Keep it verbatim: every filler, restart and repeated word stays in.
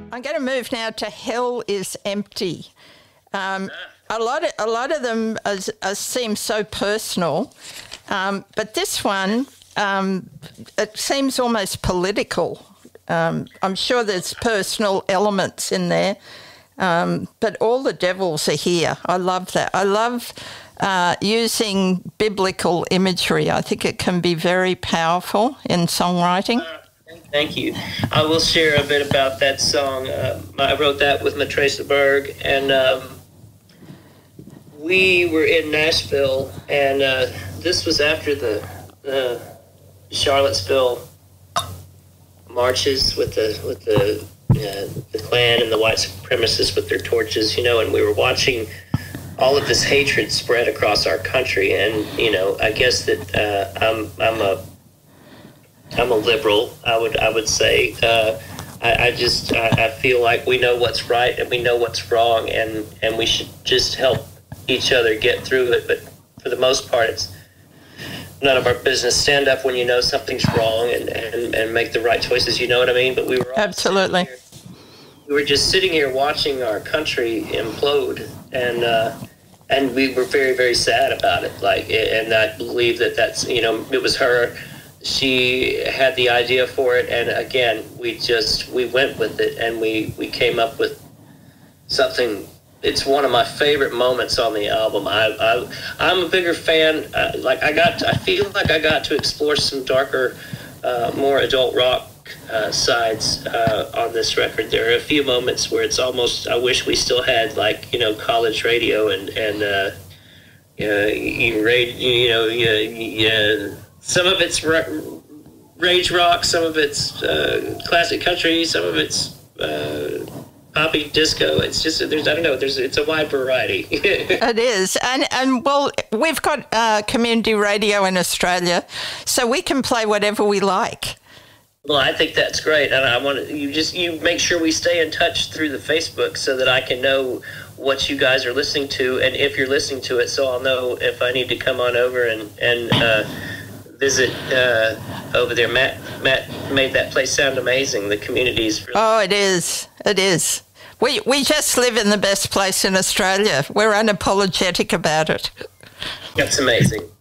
I'm going to move now to Hell is Empty. Um, a lot of a lot of them as, as seem so personal, um, but this one um, it seems almost political. Um, I'm sure there's personal elements in there, um, but all the devils are here. I love that. I love uh, using biblical imagery. I think it can be very powerful in songwriting. Thank you. I will share a bit about that song. Uh, I wrote that with Matrace Berg, and um, we were in Nashville, and uh, this was after the uh, Charlottesville marches with the with the uh, the Klan and the white supremacists with their torches, you know, and we were watching all of this hatred spread across our country, and you know, I guess that uh, I'm I'm a I'm a liberal, I would I would say. Uh, I, I just I, I feel like we know what's right and we know what's wrong, and, and we should just help each other get through it. But for the most part, it's none of our business. Stand up when you know something's wrong, and, and, and make the right choices. You know what I mean? But we were all absolutely. Here, we were just sitting here watching our country implode, and uh, and we were very very sad about it. Like, and I believe that that's, you know, it was her. She had the idea for it, and again, we just we went with it, and we, we came up with something. It's one of my favorite moments on the album. I, I I'm a bigger fan. Uh, like I got, to, I feel like I got to explore some darker, uh, more adult rock uh, sides uh, on this record. There are a few moments where it's almost. I wish we still had, like, you know, college radio and and uh, uh, you, you know yeah yeah. Some of it's rage rock, some of it's uh, classic country, some of it's uh, poppy disco. It's just there's I don't know. There's it's a wide variety. It is, and and well, we've got uh, community radio in Australia, so we can play whatever we like. Well, I think that's great, and I want to, you just you make sure we stay in touch through the Facebook so that I can know what you guys are listening to, and if you're listening to it, so I'll know if I need to come on over and and. Uh, visit uh, over there. Matt Matt made that place sound amazing. The community's really- oh, it is. It is. We we just live in the best place in Australia. We're unapologetic about it. That's amazing.